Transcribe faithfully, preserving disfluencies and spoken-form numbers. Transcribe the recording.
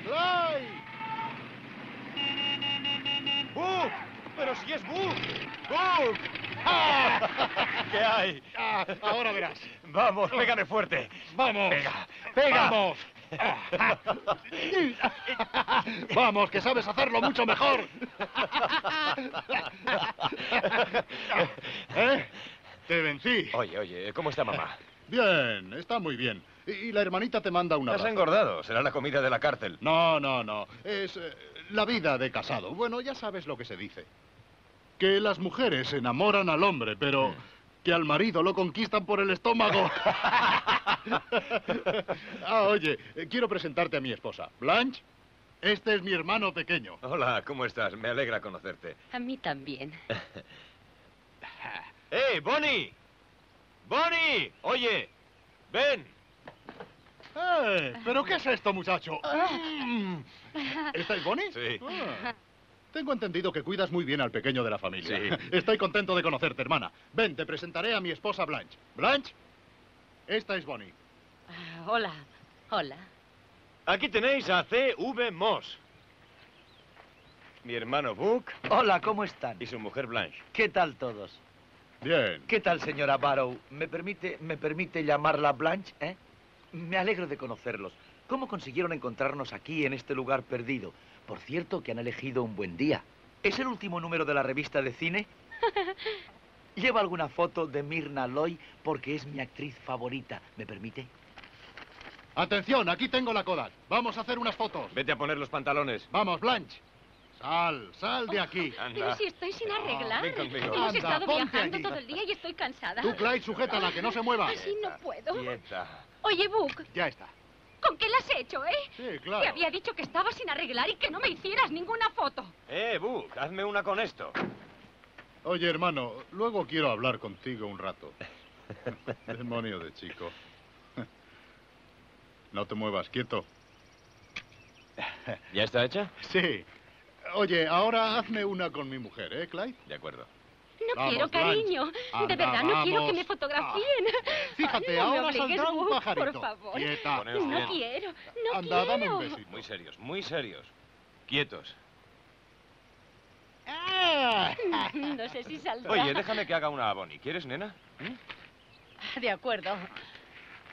¡Clyde! ¡Bug! ¡Pero si es Bug! ¡Bug! ¡Ah! ¿Qué hay? Ah, ahora verás. Vamos, pégale fuerte. ¡Vamos! ¡Pega! ¡Pega! ¡Vamos! ¡Vamos, que sabes hacerlo mucho mejor! ¿Eh? Te vencí. Oye, oye, ¿cómo está mamá? Bien, está muy bien. Y, y la hermanita te manda un Has abrazo. engordado. Será la comida de la cárcel. No, no, no. Es eh, la vida de casado. Bueno, ya sabes lo que se dice. Que las mujeres enamoran al hombre, pero que al marido lo conquistan por el estómago. Ah, oye, eh, quiero presentarte a mi esposa. Blanche, este es mi hermano pequeño. Hola, ¿cómo estás? Me alegra conocerte. A mí también. ¡Eh, Bonnie! ¡Bonnie! Oye, ven. ¡Eh! ¿Pero qué es esto, muchacho? Mm. ¿Esta es Bonnie? Sí. Ah. Tengo entendido que cuidas muy bien al pequeño de la familia. Sí. Estoy contento de conocerte, hermana. Ven, te presentaré a mi esposa Blanche. Blanche, esta es Bonnie. Ah, hola, hola. Aquí tenéis a C V Moss. Mi hermano Book Hola, ¿cómo están? y su mujer Blanche. ¿Qué tal todos? Bien. ¿Qué tal, señora Barrow? ¿Me permite, me permite llamarla Blanche, eh? Me alegro de conocerlos. ¿Cómo consiguieron encontrarnos aquí, en este lugar perdido? Por cierto, que han elegido un buen día. ¿Es el último número de la revista de cine? Lleva alguna foto de Myrna Loy porque es mi actriz favorita. ¿Me permite? Atención, aquí tengo la Kodak. Vamos a hacer unas fotos. Vete a poner los pantalones. Vamos, Blanche. Sal, sal de aquí. Pero Anda. si estoy sin arreglar. ven conmigo. Hemos Anda, estado ponte viajando allí. todo el día y estoy cansada. Tú, Clyde, sujétala, que no se mueva. Así no puedo. Quieta. Oye, Book, Ya está. ¿con qué la has hecho, eh? Sí, claro. Te había dicho que estaba sin arreglar y que no me hicieras ninguna foto. Eh, Book, hazme una con esto. Oye, hermano, luego quiero hablar contigo un rato. Demonio de chico. No te muevas, quieto. ¿Ya está hecha? Sí. Oye, ahora hazme una con mi mujer, ¿eh, Clyde? De acuerdo. No Vamos, quiero, Blanche. cariño. Anda, de verdad, no quiero que vamos. me fotografíen. Fíjate, Ay, no me ahora obligues, saldrá un Book, pajarito. Por favor. Quieta. Poneos No bien. quiero, no Anda, dame un quiero. besito. Muy serios, muy serios. Quietos. ¡Ah! No sé si saldrá. Oye, déjame que haga una a Bonnie. ¿Quieres, nena? ¿Mm? De acuerdo.